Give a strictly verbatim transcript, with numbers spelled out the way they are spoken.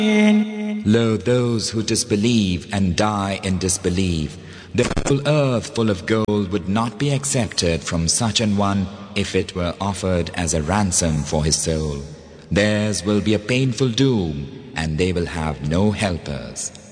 Lo, those who disbelieve and die in disbelief, the whole earth full of gold would not be accepted from such an one if it were offered as a ransom for his soul. Theirs will be a painful doom, and they will have no helpers.